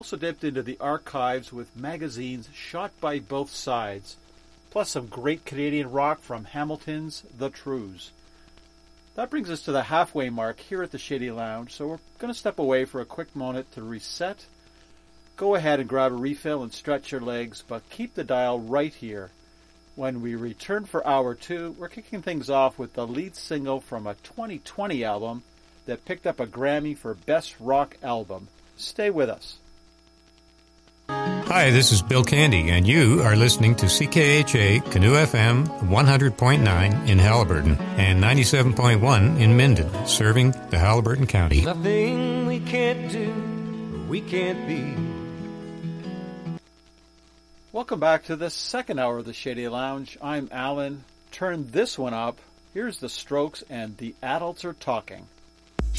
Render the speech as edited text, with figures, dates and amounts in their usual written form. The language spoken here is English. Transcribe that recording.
Also dipped into the archives with magazines shot by both sides, plus some great Canadian rock from Hamilton's The Trues. That brings us to the halfway mark here at the Shady Lounge, so we're going to step away for a quick moment to reset. Go ahead and grab a refill and stretch your legs, but keep the dial right here. When we return for Hour 2, we're kicking things off with the lead single from a 2020 album that picked up a Grammy for Best Rock Album. Stay with us. Hi, this is Bill Candy, and you are listening to CKHA Canoe FM 100.9 in Haliburton and 97.1 in Minden, serving the Haliburton County. Nothing we can't do, we can't be. Welcome back to the second hour of the Shady Lounge. I'm Alan. Turn this one up. Here's the Strokes and The Adults Are Talking.